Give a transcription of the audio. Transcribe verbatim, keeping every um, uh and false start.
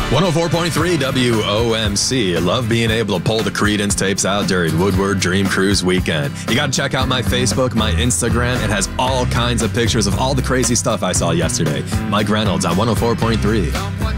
one oh four point three W O M C. I love being able to pull the Creedence tapes out during Woodward Dream Cruise weekend. You got to check out my Facebook, my Instagram. It has all kinds of pictures of all the crazy stuff I saw yesterday. Mike Reynolds on one oh four point three.